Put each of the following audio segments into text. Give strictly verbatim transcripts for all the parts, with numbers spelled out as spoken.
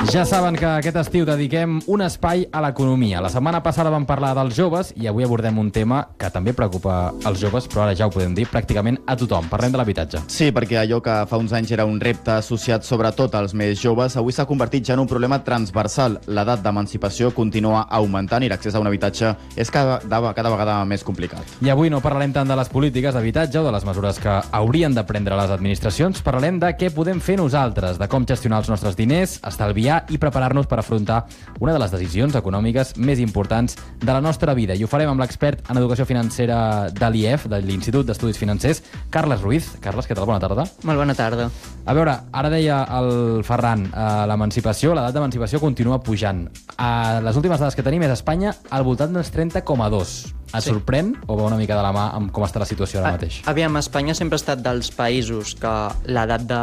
Ja saben que aquest estiu dediquem un espai a l'economia. La setmana passada vam parlar dels joves i avui abordem un tema que també preocupa els joves, però ara ja ho podem dir pràcticament a tothom. Parlem de l'habitatge. Sí, perquè allò que fa uns anys era un repte associat sobretot als més joves, avui s'ha convertit ja en un problema transversal. L'edat d'emancipació continua augmentant i l'accés a un habitatge és cada, cada vegada més complicat. I avui no parlarem tant de les polítiques d'habitatge o de les mesures que haurien de prendre les administracions. Parlarem de què podem fer nosaltres, de com gestionar els nostres diners, estalviar i preparar-nos per afrontar una de les decisions econòmiques més importants de la nostra vida. I ho farem amb l'expert en educació financera de l'I E F, de l'Institut d'Estudis Financers, Carles Ruiz. Carles, què tal? Bona tarda. Molt bona tarda. A veure, ara deia el Ferran, eh, l'emancipació, l'edat d'emancipació continua pujant. A les últimes dades que tenim és a Espanya al voltant dels trenta coma dos. Et sí. sorprèn o va una mica de la mà amb com està la situació ara mateix? Aviam, Espanya sempre ha estat dels països que l'edat de...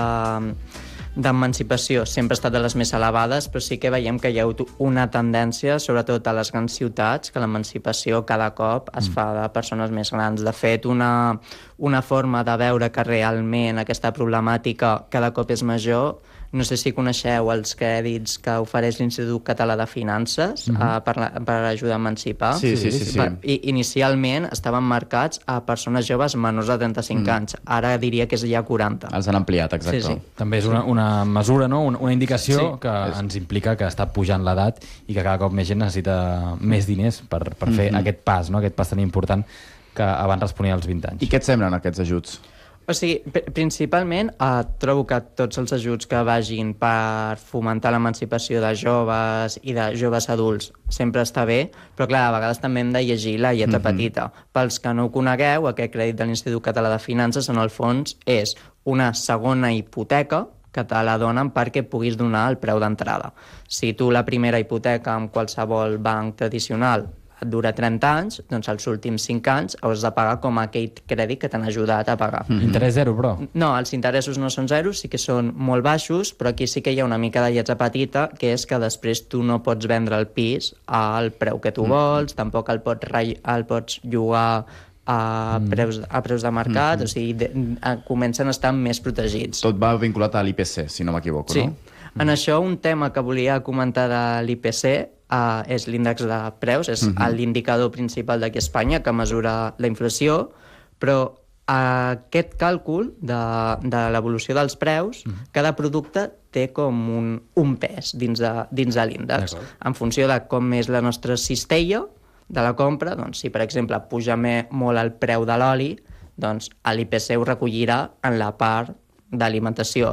d'emancipació sempre ha estat de les més elevades, però sí que veiem que hi ha hagut una tendència, sobretot a les grans ciutats, que l'emancipació cada cop es fa de persones més grans. De fet, una, una forma de veure que realment aquesta problemàtica cada cop és major, no sé si coneixeu els crèdits que ofereix l'Institut Català de Finances mm-hmm. uh, per, la, per ajudar a emancipar. Sí, sí, sí. sí. Per, i, inicialment estaven marcats a persones joves menors de trenta-cinc mm. anys. Ara diria que és ja quaranta. Els han ampliat, exacte. Sí, sí. També és una, una mesura, no? una, una indicació sí, que és... ens implica que està pujant l'edat i que cada cop més gent necessita més diners per, per fer mm-hmm. aquest pas, no? Aquest pas tan important que abans responia als vint anys. I què et semblen aquests ajuts? O sigui, principalment eh, trobo que tots els ajuts que vagin per fomentar l'emancipació de joves i de joves adults sempre està bé, però clar, a vegades també hem de llegir la lletra mm-hmm. petita. Pels que no ho conegueu, aquest crèdit de l'Institut Català de Finances, en el fons, és una segona hipoteca que te la donen perquè puguis donar el preu d'entrada. Si tu la primera hipoteca amb qualsevol banc tradicional et dura trenta anys, doncs els últims cinc anys hauràs de pagar com aquell crèdit que t'han ajudat a pagar. Mm-hmm. Interès zero, però? No, els interessos no són zeros, sí que són molt baixos, però aquí sí que hi ha una mica de lletra petita, que és que després tu no pots vendre el pis al preu que tu vols, mm. tampoc el pots, el pots llogar a, mm. preus, a preus de mercat, mm-hmm. o sigui, de, a, comencen a estar més protegits. Tot va vinculat a l'I P C, si no m'equivoco, sí. no? En mm. això, un tema que volia comentar de l'I P C Uh, és l'índex de preus, és uh-huh. l'indicador principal d'aquí a Espanya que mesura la inflació, però uh, aquest càlcul de, de l'evolució dels preus, uh-huh. cada producte té com un, un pes dins de, dins de l'índex. En funció de com és la nostra cistella de la compra, doncs si per exemple puja molt el preu de l'oli, doncs l'I P C ho recollirà en la part d'alimentació.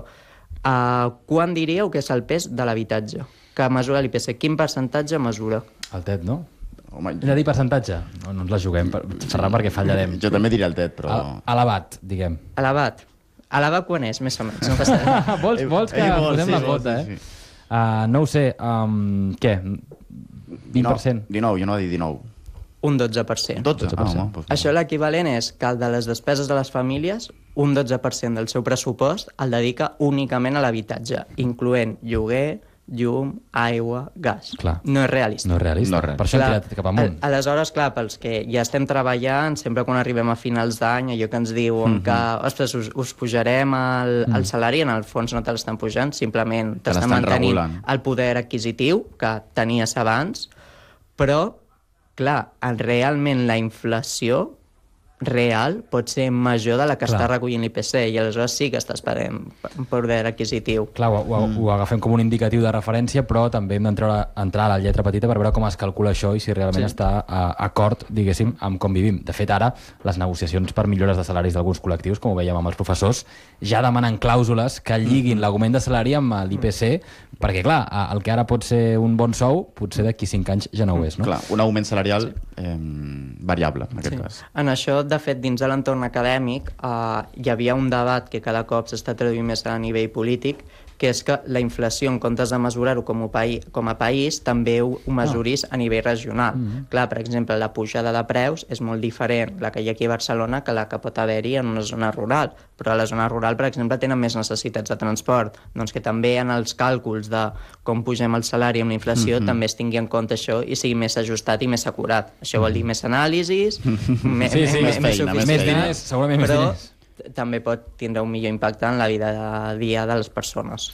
Uh, quan diríeu que és el pes de l'habitatge que mesura l'I P C? Quin percentatge mesura? El T E D, no? Home, Hem de dir percentatge? No, no ens la juguem, Ferran, perquè fallarem. Jo també diria el T E D, però... Elevat, diguem. Elevat. Elevat quan és, més o menys? No passa res. vols, vols que Ei, vols, posem sí, la vols, pota, sí, eh? sí. Uh, no ho sé, um, què? vint per cent? dinou, jo no he dit dinou. Un dotze per cent. dotze? dotze per cent. Ah, home, doncs... Això l'equivalent és que de les despeses de les famílies, un dotze per cent del seu pressupost el dedica únicament a l'habitatge, incloent lloguer, llum, aigua, gas. Clar. No és realista. No és realista. No, per això clar, hem tirat cap amunt. A, aleshores, clar, pels que ja estem treballant, sempre quan arribem a finals d'any, allò que ens diuen mm-hmm. que, ostres, us, us pujarem el, mm. el salari, en el fons no te l'estan pujant, simplement t'estan mantenint regulant el poder adquisitiu que tenies abans, però, clar, realment la inflació real pot ser major de la que clar. Està recollint l'I P C i aleshores sí que estàs perdent poder adquisitiu. Clar, ho, ho, mm. ho agafem com un indicatiu de referència, però també hem d'entrar a la lletra petita per veure com es calcula això i si realment sí. està a acord, diguéssim, amb com vivim. De fet, ara, les negociacions per millores de salaris d'alguns col·lectius, com ho veiem amb els professors, ja demanen clàusules que lliguin mm. l'augment de salari amb l'I P C, mm. perquè, clar, el que ara pot ser un bon sou, potser d'aquí cinc anys ja no ho és, no? Clar, un augment salarial eh, variable, en aquest sí. cas. En això, de fet, dins de l'entorn acadèmic eh, hi havia un debat que cada cop s'està traduint més a nivell polític, que és que la inflació, en comptes de mesurar-ho com, com a país, també ho, ho mesuris a nivell regional. Mm-hmm. Clar, per exemple, la pujada de preus és molt diferent la que hi ha aquí a Barcelona que la que pot haver-hi en una zona rural. Però a la zona rural, per exemple, tenen més necessitats de transport. Doncs que també en els càlculs de com pugem el salari amb la inflació mm-hmm. també es tingui en compte això i sigui més ajustat i més acurat. Això vol dir més anàlisis, me, sí, sí, me, més, feina, més, més diners, segurament més però diners. també pot tindre un millor impacte en la vida de dia de les persones.